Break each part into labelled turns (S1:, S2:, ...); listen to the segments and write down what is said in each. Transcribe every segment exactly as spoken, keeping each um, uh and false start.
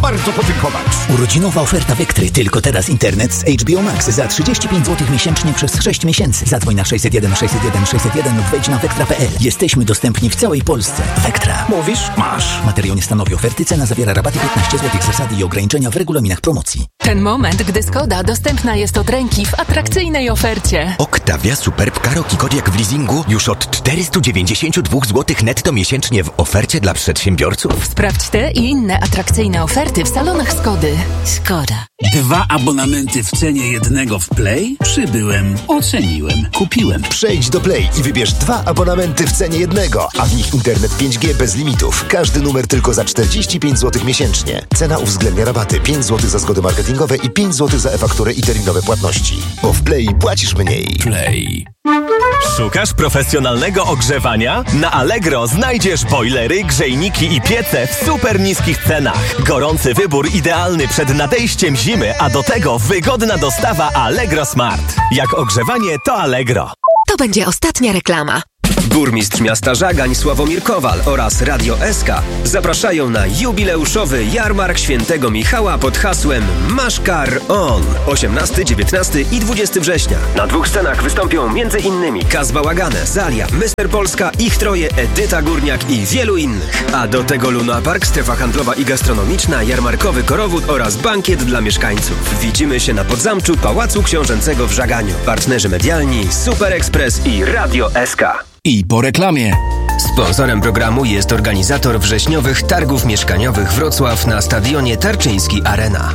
S1: bardzo podziękować.
S2: Urodzinowa oferta Vectry. Tylko teraz internet z H B O Max za trzydzieści pięć złotych miesięcznie przez sześć miesięcy. Zadzwoń na sześćset jeden sześćset jeden sześćset jeden lub wejdź na vectra kropka p l. Jesteśmy dostępni w całej Polsce. Vectra.
S1: Mówisz? Masz.
S2: Materiał nie stanowi oferty. Cena zawiera rabaty piętnaście złotych. Zasady i ograniczenia w regulaminach promocji.
S3: Ten moment, gdy Skoda dostępna jest od ręki w atrakcyjnej ofercie.
S4: Octavia Superb Karoki Kodiaq w leasingu już od czterysta dziewięćdziesiąt dwa złotych netto miesięcznie w ofercie dla przedsiębiorców.
S3: Sprawdź te i inne atrakcyjne oferty w salonach Skody. Skoda.
S5: Dwa abonamenty w cenie jednego w Play? Przybyłem, oceniłem, kupiłem.
S6: Przejdź do Play i wybierz dwa abonamenty w cenie jednego, a w nich internet pięć G bez limitów. Każdy numer tylko za czterdzieści pięć złotych miesięcznie. Cena uwzględnia rabaty pięć złotych za zgody marketingowe i pięć złotych za e-fakturę i terminowe płatności. Bo w Play płacisz mniej.
S5: Play.
S7: Szukasz profesjonalnego ogrzewania? Na Allegro znajdziesz bojlery, grzejniki i piece w super niskich cenach. Gorący wybór idealny przed nadejściem zimy, a do tego wygodna dostawa Allegro Smart. Jak ogrzewanie, to Allegro.
S3: To będzie ostatnia reklama.
S8: Burmistrz miasta Żagań Sławomir Kowal oraz Radio S K zapraszają na jubileuszowy jarmark Świętego Michała pod hasłem Masz Kar On. osiemnastego, dziewiętnastego i dwudziestego września. Na dwóch scenach wystąpią m.in. Kaz Bałagane, Zalia, mister Polska, Ich Troje, Edyta Górniak i wielu innych. A do tego Luna Park, strefa handlowa i gastronomiczna, jarmarkowy korowód oraz bankiet dla mieszkańców. Widzimy się na Podzamczu Pałacu Książęcego w Żaganiu. Partnerzy medialni Super Express i Radio S K.
S5: I po reklamie.
S8: Sponsorem programu jest organizator wrześniowych targów mieszkaniowych Wrocław na stadionie Tarczyński Arena.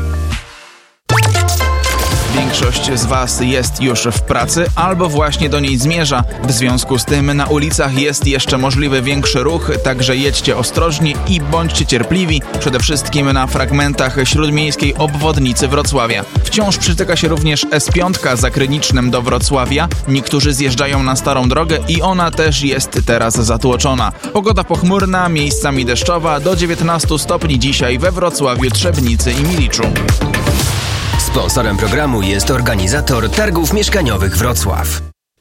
S9: Większość z Was jest już w pracy albo właśnie do niej zmierza. W związku z tym na ulicach jest jeszcze możliwy większy ruch, także jedźcie ostrożnie i bądźcie cierpliwi, przede wszystkim na fragmentach śródmiejskiej obwodnicy Wrocławia. Wciąż przytyka się również S pięć za Krynicznym do Wrocławia. Niektórzy zjeżdżają na starą drogę i ona też jest teraz zatłoczona. Pogoda pochmurna, miejscami deszczowa, do dziewiętnastu stopni dzisiaj we Wrocławiu, Trzebnicy i Miliczu.
S8: Sponsorem programu jest organizator targów mieszkaniowych Wrocław.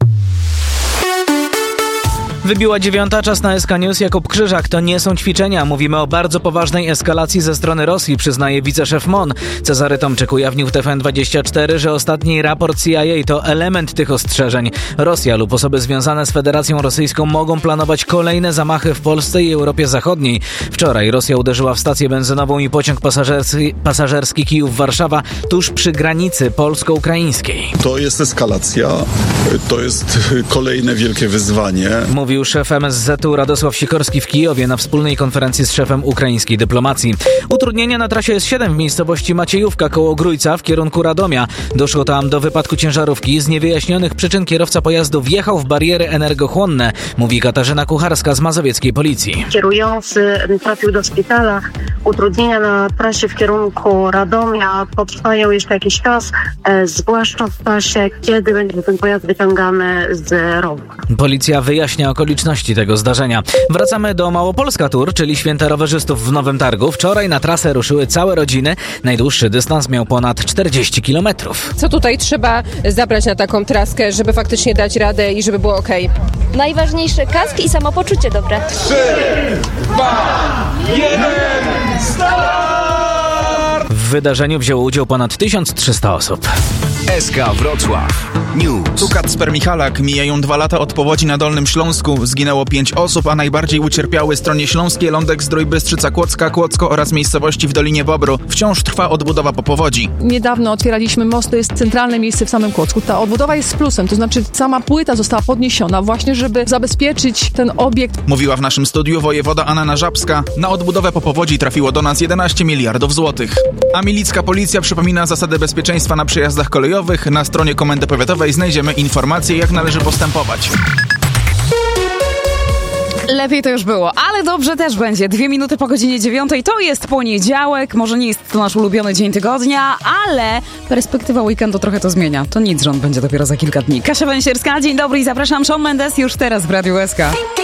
S10: Wybiła dziewiąta, czas na S K News. Jakub Krzyżak. To nie są ćwiczenia. Mówimy o bardzo poważnej eskalacji ze strony Rosji, przyznaje wiceszef M O N. Cezary Tomczyk ujawnił w T V N dwadzieścia cztery, że ostatni raport C I A to element tych ostrzeżeń. Rosja lub osoby związane z Federacją Rosyjską mogą planować kolejne zamachy w Polsce i Europie Zachodniej. Wczoraj Rosja uderzyła w stację benzynową i pociąg pasażerski, pasażerski Kijów-Warszawa tuż przy granicy polsko-ukraińskiej.
S11: To jest eskalacja. To jest kolejne wielkie wyzwanie.
S10: Mówi szef M S Z u Radosław Sikorski w Kijowie na wspólnej konferencji z szefem ukraińskiej dyplomacji. Utrudnienia na trasie S siedem w miejscowości Maciejówka koło Grójca w kierunku Radomia. Doszło tam do wypadku ciężarówki. Z niewyjaśnionych przyczyn kierowca pojazdu wjechał w bariery energochłonne, mówi Katarzyna Kucharska z mazowieckiej policji.
S12: Kierujący trafił do szpitala. Utrudnienia na trasie w kierunku Radomia potrwają jeszcze jakiś czas, e, zwłaszcza w czasie, kiedy będzie ten pojazd wyciągany z rowu.
S10: Policja wyjaśnia okoliczności tego zdarzenia. Wracamy do Małopolska Tour, czyli święta rowerzystów w Nowym Targu. Wczoraj na trasę ruszyły całe rodziny. Najdłuższy dystans miał ponad czterdzieści kilometrów.
S13: Co tutaj trzeba zabrać na taką traskę, żeby faktycznie dać radę i żeby było okej?
S14: Najważniejsze kask i samopoczucie dobre.
S1: trzy, dwa, jeden, start!
S10: W wydarzeniu wzięło udział ponad tysiąc trzysta osób.
S5: S K Wrocław News.
S9: Tu Kacper Michalak. Mijają dwa lata od powodzi na Dolnym Śląsku. Zginęło pięć osób, a najbardziej ucierpiały stronie śląskiej Lądek, Zdrój, Bystrzyca, Kłodzka, Kłodzko oraz miejscowości w Dolinie Bobru. Wciąż trwa odbudowa po powodzi.
S15: Niedawno otwieraliśmy most, to jest centralne miejsce w samym Kłodzku. Ta odbudowa jest z plusem, to znaczy sama płyta została podniesiona właśnie, żeby zabezpieczyć ten obiekt.
S9: Mówiła w naszym studiu wojewoda Anna Żabska. Na odbudowę po powodzi trafiło do nas jedenaście miliardów złotych. A milicka policja przypomina zasady bezpieczeństwa na przejazdach kolejowych. Na stronie Komendy Powiatowej znajdziemy informacje, jak należy postępować.
S16: Lepiej to już było, ale dobrze też będzie. Dwie minuty po godzinie dziewiątej. To jest poniedziałek. Może nie jest to nasz ulubiony dzień tygodnia, ale perspektywa weekendu trochę to zmienia. To nic, że on będzie dopiero za kilka dni. Kasia Węsierska, dzień dobry i zapraszam. Shawn Mendes już teraz w Radiu S K.